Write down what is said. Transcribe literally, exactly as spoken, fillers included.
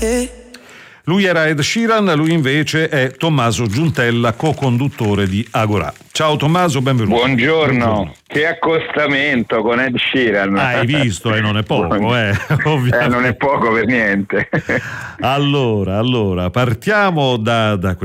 Lui era Ed Sheeran, lui invece è Tommaso Giuntella, co-conduttore di Agorà. Ciao Tommaso, benvenuto. Buongiorno. Buongiorno. Che accostamento con Ed Sheeran. Hai visto, e eh, non è poco, eh, eh, non è poco per niente. Allora, allora, partiamo da, da